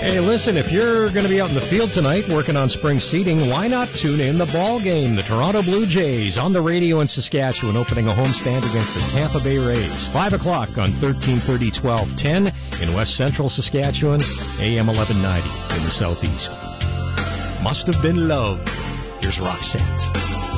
Hey, listen, if you're going to be out in the field tonight working on spring seeding, why not tune in the ball game? The Toronto Blue Jays on the radio in Saskatchewan opening a homestand against the Tampa Bay Rays. 5 o'clock on 1330 1210 in West Central Saskatchewan, AM 1190 in the Southeast. Must have been love. Here's Roxette.